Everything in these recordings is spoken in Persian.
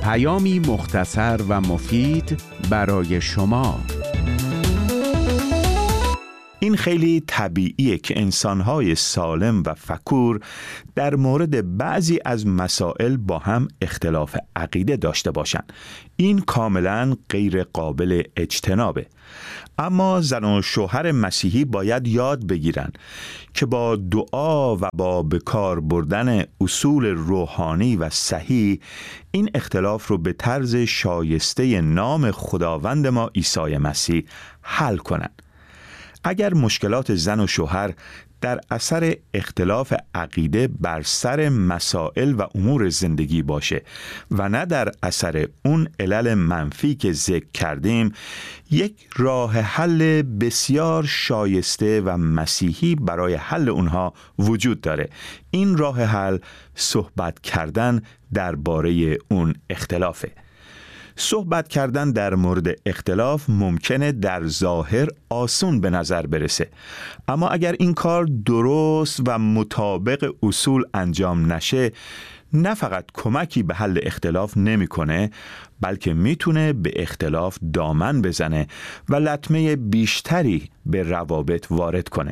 پیامی مختصر و مفید برای شما. این خیلی طبیعیه که انسان‌های سالم و فکور در مورد بعضی از مسائل با هم اختلاف عقیده داشته باشند. این کاملاً غیر قابل اجتنابه. اما زن و شوهر مسیحی باید یاد بگیرن که با دعا و با به کار بردن اصول روحانی و صحیح این اختلاف رو به طرز شایسته نام خداوند ما عیسی مسیح حل کنن. اگر مشکلات زن و شوهر در اثر اختلاف عقیده بر سر مسائل و امور زندگی باشه و نه در اثر اون علل منفی که ذکر کردیم، یک راه حل بسیار شایسته و مسیحی برای حل اونها وجود داره. این راه حل صحبت کردن درباره اون اختلافه. صحبت کردن در مورد اختلاف ممکنه در ظاهر آسون به نظر برسه، اما اگر این کار درست و مطابق اصول انجام نشه، نه فقط کمکی به حل اختلاف نمیکنه، بلکه میتونه به اختلاف دامن بزنه و لطمه بیشتری به روابط وارد کنه.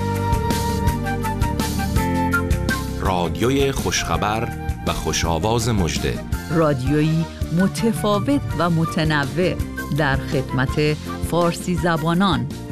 رادیوی خوشخبر و خوش‌آواز مژده، رادیویی متفاوت و متنوع در خدمت فارسی زبانان